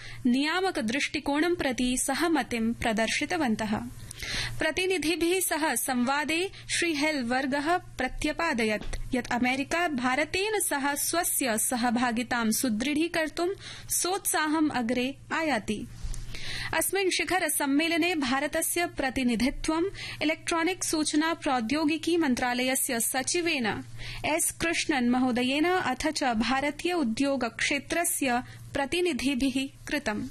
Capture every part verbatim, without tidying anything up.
नियामक दृष्टिकोणं प्रति सहमतिं प्रदर्शितवन्तः। प्रतिनिधिभिः सह संवादे श्री हेल वर्गः प्रत्यपादयत् यत् अमेरिका भारतेन सह स्वस्य सहभागितां सुदृढीकर्तुं सोत्साहम् अग्रे आयाति। अस्मिन् शिखर सम्मेलने भारतस्य प्रतिनिधित्वं इलेक्ट्रॉनिक सूचना प्रौद्योगिकी मन्त्रालयस्य सचिवेन एस कृष्णन् महोदयेन अथ च भारतीय उद्योग क्षेत्रस्य प्रतिनिधिभिः कृतम्।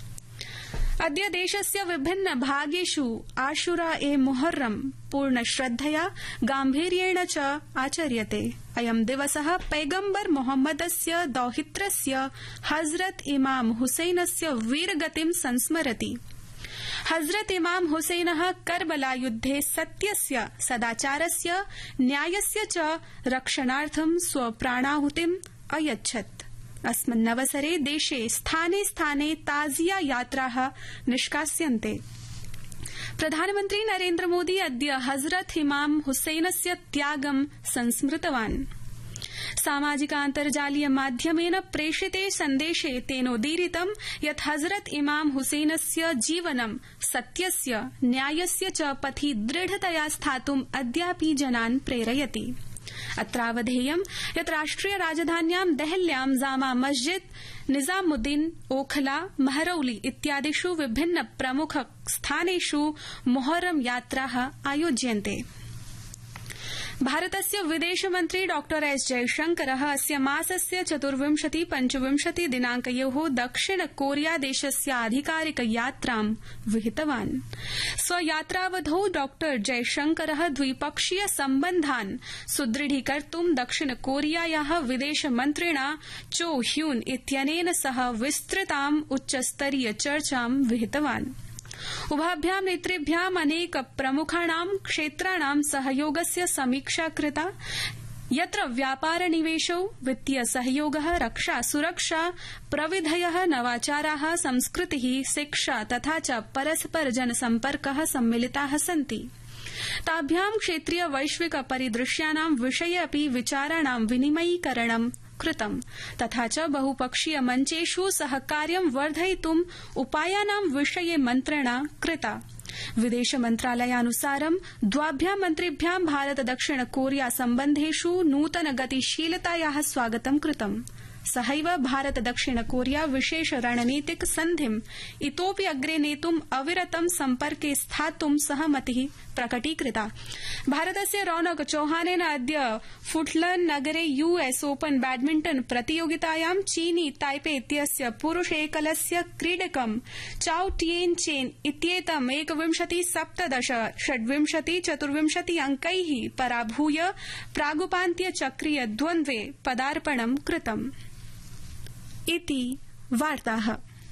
अद्य देशस्य विभिन्न भागेषु आशुरा ए मुहर्रम पूर्ण श्रद्धया गाम्भीर्येण च आचर्यते। अयं दिवसः पैगम्बर मोहम्मदस्य दौहित्रस्य हजरत इमाम हुसैनस्य वीरगतिं संस्मरति। हजरत इमाम हुसैनः करबला युद्धे सत्यस्य, सदाचारस्य, न्यायस्य च रक्षणार्थं स्वप्राणाहुतिम् अयच्छत्। अस्मिन्नवसरे देशे स्थाने स्थाने ताजिया यात्राः निष्कास्यन्ते। प्रधानमन्त्री नरेन्द्र मोदी अद्य हजरत इमाम हुसैनस्य त्यागं संस्मृतवान्। सामाजिकान्तर्जालीय माध्यमेन प्रेषिते सन्देशे तेनोदीरितं यत् हजरत इमाम हुसैनस्य जीवनं सत्यस्य, न्यायस्य च पथि दृढतया स्थातुम् अद्यापि जनान् प्रेरयति। अत्रावधेयं यत् राष्ट्रिय राजधान्यां देहल्यां जामा मस्जिद, निजामुद्दीन, ओखला, महरौली इत्यादिषु विभिन्न प्रमुख स्थानेषु मुहर्रम यात्राः आयोज्यन्ते। भारतस्य विदेशमन्त्री डॉ एस जयशंकरः अस्य मासस्य चतुर्विंशति पंचविंशति दिनांकयोः दक्षिण कोरिया देशस्य आधिकारिक यात्रां विहितवान्। स्वयात्रावधौ डॉ जयशंकरः द्विपक्षीय सम्बन्धान् सुदृढीकर्तुं दक्षिण कोरियायाः विदेशमन्त्रिणा चो ह्यून इत्यनेन सह विस्तृताम् उच्चस्तरीय चर्चां विहितवान्। उभाभ्यां नेतृभ्याम् अनेक प्रमुखाणां क्षेत्राणां सहयोगस्य समीक्षा कृता, यत्र व्यापार निवेशौ, वित्तीय सहयोगः, रक्षा सुरक्षा, प्रविधयः, नवाचाराः, संस्कृतिः, शिक्षा तथा च परस्पर जनसम्पर्कः सम्मिलिताः सन्ति। ताभ्यां क्षेत्रीय वैश्विक परिदृश्यानां विषये अपि विचाराणां विनिमयीकरणं कृतम्, तथा च बहुपक्षीय मञ्चेषु सहकार्यं वर्धयितुम् उपायानां विषये मन्त्रणा कृता। विदेश मन्त्रालयानुसारं द्वाभ्यां मन्त्रिभ्यां भारत दक्षिण कोरिया सम्बन्धेषु नूतन गतिशीलतायाः स्वागतं कृतम्। सहैव भारत दक्षिण कोरिया विशेष रणनीतिक सन्धिम् इतोपि अग्रे नेतुम् अविरतं सम्पर्के स्थातुं सहमतिः प्रकटीकृता। भारतस्य रौनक चौहानेन अद्य फुटलन नगरे यूएस ओपन बैडमिंटन प्रतियोगितायां चीनी ताइपे इत्यस्य पुरुष एकलस्य क्रीडकं चाओ टिएन चेन इत्येतम् एकविंशति सप्तदश षड्विंशति चतुर्विंशति अंकैः पराभूय प्रागुपान्त्य चक्रीय द्वन्द्वे पदार्पणं कृतम्। इति वार्ताः।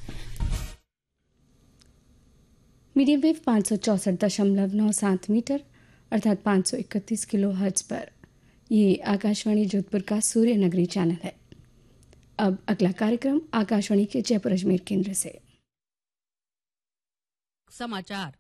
मीडियम वेव पाँच सौ चौसठ दशमलव नौ सात मीटर अर्थात पाँच सौ इकतीस किलो हर्ट्ज पर ये आकाशवाणी जोधपुर का सूर्य नगरी चैनल है। अब अगला कार्यक्रम आकाशवाणी के जयपुर अजमेर केंद्र से समाचार।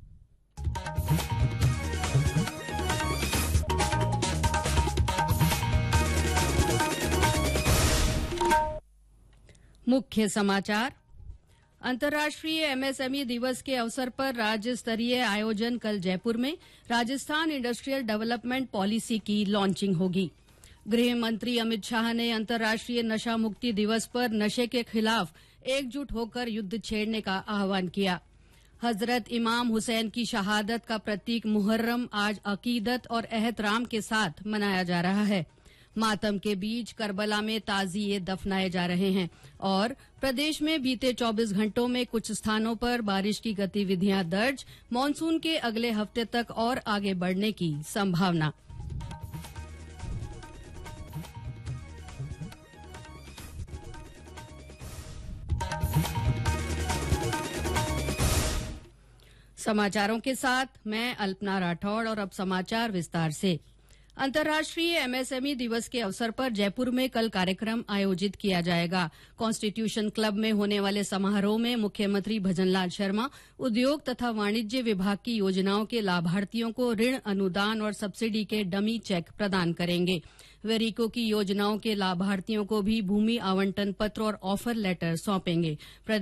मुख्य समाचार। अंतर्राष्ट्रीय एमएसएमई दिवस के अवसर पर राज्य स्तरीय आयोजन कल जयपुर में राजस्थान इंडस्ट्रियल डेवलपमेंट पॉलिसी की लॉन्चिंग होगी। गृह मंत्री अमित शाह ने अंतर्राष्ट्रीय नशा मुक्ति दिवस पर नशे के खिलाफ एकजुट होकर युद्ध छेड़ने का आह्वान किया। हजरत इमाम हुसैन की शहादत का प्रतीक मुहर्रम आज अकीदत और एहतराम के साथ मनाया जा रहा है। मातम के बीच करबला में ताजिए दफनाए जा रहे हैं और प्रदेश में बीते चौबीस घंटों में कुछ स्थानों पर बारिश की गतिविधियां दर्ज। मानसून के अगले हफ्ते तक और आगे बढ़ने की संभावना। समाचारों के साथ मैं अल्पना राठौड़ और अब समाचार विस्तार से। अंतर्राष्ट्रीय एमएसएमई दिवस के अवसर पर जयपुर में कल कार्यक्रम आयोजित किया जाएगा। कॉन्स्टिट्यूशन क्लब में होने वाले समारोह में मुख्यमंत्री भजनलाल शर्मा उद्योग तथा वाणिज्य विभाग की योजनाओं के लाभार्थियों को ऋण अनुदान और सब्सिडी के डमी चेक प्रदान करेंगे। वे रीको की योजनाओं के लाभार्थियों को भी भूमि आवंटन पत्र और ऑफर लेटर सौंपेंगे।